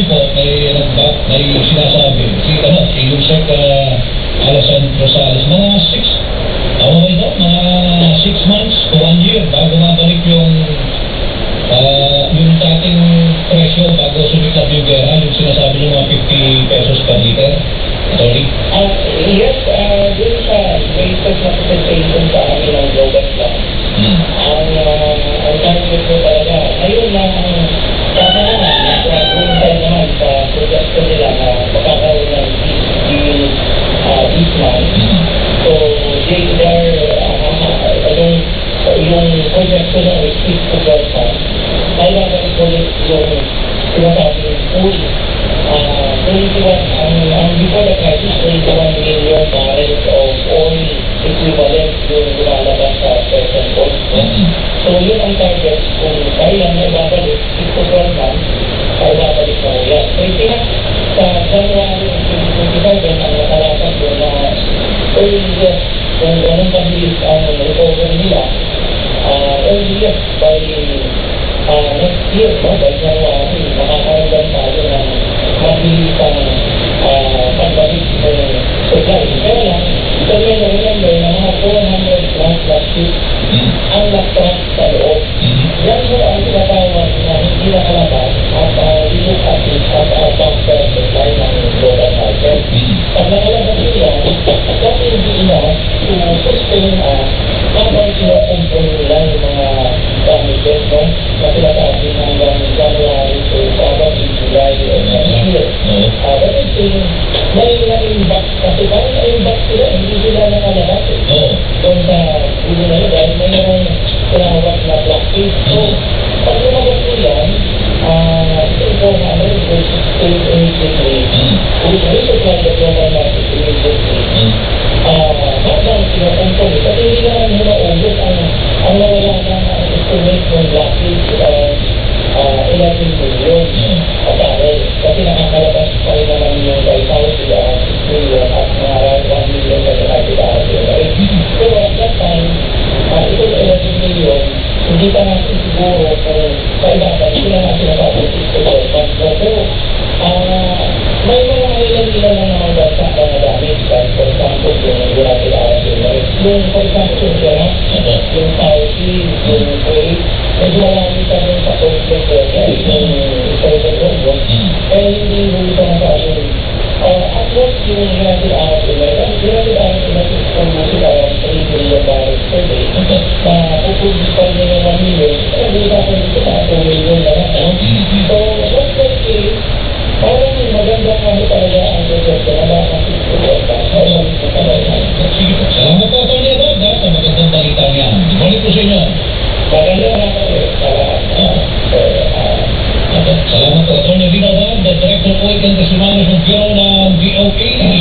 po, may sinasabi, si Yusek Alasan Rosales, mga 6 months to 1 year bago mabalik yung dating presyo bago sumiklab yung gera, yung sinasabi ng mga 50 pesos per liter. Sorry? Yes, dun sa latest na presentation sa amin ng Global Plan, ang target ko talaga, ayun lang ang tama naman, nag-coincide naman sa projection nila na makakaroon ng deal this month. So, yung projection na is 6 to 12 months, kailangan ulit yung sinasabing full 21, ang before the crisis, 21 million barrels of oil equivalent yung lumalabas sa present oil. So, yun ang target. Kung kailan na ibabalik, 6 to 12 months, ay ibabalik na yan. So, sa January 2025, ang nakalakad doon na earliest, kung ganun kabilis ang recovery nila, earliest by next year, by January, makakaroon tayo ng mabilis ang pagbalik ng supply. Kaya lang, ito may remember na mga 400 plus ship ang nag-track sa loob. Yan po ang tinatawag na hindi nakalabas at we look at it as a buffer supply ng global market. Pag nakalabas nila, that will be enough to sustain habang sinukumpul nila yung mga damages, no? Kasi nasabi hanggang January to probably July or next year. But I think, may na-impact kasi parang na-impact sila, hindi sila nakalabas eh. Doon sa ulo na yun, dahil mayroong tinawag na blockade. So, pag lumabas ko yan, ito na ano, it will sustain immediately. We supply the global market immediately. Habang sinukumpul eh, kasi hindi naman muna ubos ang nawala ng estimate ng blockade 11 million barrel. Kasi nakakalabas pa rin naman yung by Saudi 6 million at mga 1 million na United Arab Emirates. So at that time, itong 11 million, hindi pa natin siguro kung paibabalik sila natin natin 6 to 12 months. Pero may mga ilan-ilan na naman bansa na nadamage. For example, yung United Arab Emirates. Yung, for example, yung Iraq, yung Saudi, yung Kuwait, medyo marami pa rin sa conflict area, yung Southern World. Kaya hindi mo ito nasabing. At least yung United Arab Emirates, United Arab Emirates is producing around 3 million barrels per day. Na pupulis pa rin yung 1 million, nag-uusapan dito na 2 million na lang. So, what's that case? Parang magandang talaga ang proyekto na nakasipulota. Sige po. Salamat po, Atty. Abad, sa magandang balita niyan. Balik po sa inyo. Magandang hapon eh. Salamat po, Atty. Abad, Director po ng Kasumano ng Bureau ng DOE.